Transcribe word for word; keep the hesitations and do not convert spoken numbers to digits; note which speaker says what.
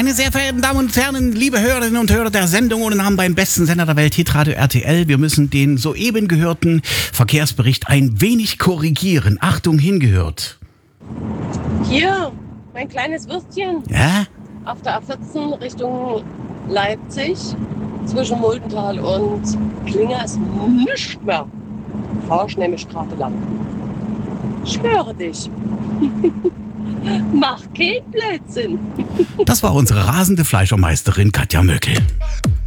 Speaker 1: Meine sehr verehrten Damen und Herren, liebe Hörerinnen und Hörer der Sendung ohne Namen beim besten Sender der Welt, Hitradio R T L. Wir müssen den soeben gehörten Verkehrsbericht ein wenig korrigieren. Achtung, hingehört.
Speaker 2: Hier, mein kleines Würstchen.
Speaker 1: Ja?
Speaker 2: Auf der A vierzehn Richtung Leipzig, zwischen Muldental und Klinger ist nichts mehr. Fahrst nämlich gerade lang. Schwöre dich. Mach keinen Blödsinn.
Speaker 1: Das war unsere rasende Fleischermeisterin Katja Möckel.